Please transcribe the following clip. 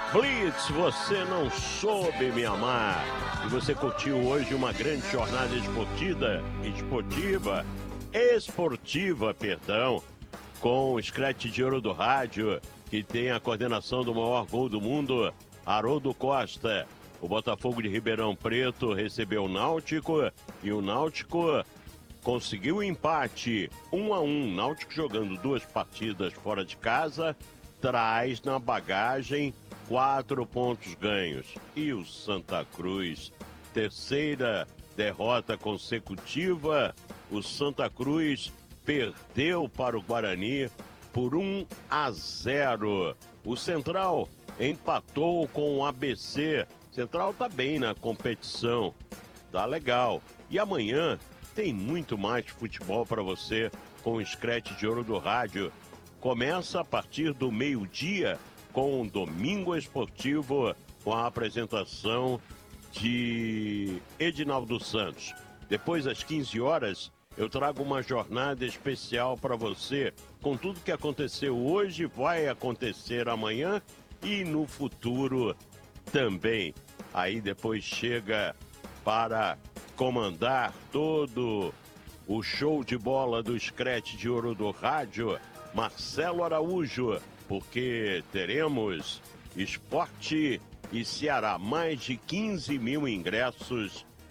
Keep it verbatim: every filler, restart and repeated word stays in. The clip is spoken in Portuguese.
Blitz, você não soube me amar. E você curtiu hoje uma grande jornada esportiva, esportiva, esportiva, perdão, com o Scratch de Ouro do Rádio, que tem a coordenação do maior gol do mundo, Haroldo Costa. O Botafogo de Ribeirão Preto recebeu o Náutico e o Náutico conseguiu o empate um a um. Náutico jogando duas partidas fora de casa, traz na bagagem quatro pontos ganhos. E o Santa Cruz, terceira derrota consecutiva, o Santa Cruz perdeu para o Guarani por um a zero. O Central empatou com o A B C. Central tá bem na competição, tá legal. E amanhã tem muito mais futebol para você com o Scratch de Ouro do Rádio. Começa a partir do meio-dia com o Domingo Esportivo, com a apresentação de Edinaldo Santos. Depois, às quinze horas, eu trago uma jornada especial para você, com tudo que aconteceu hoje, vai acontecer amanhã e no futuro também. Aí depois chega para comandar todo o show de bola do Scratch de Ouro do Rádio, Marcelo Araújo, porque teremos Esporte e Ceará, mais de quinze mil ingressos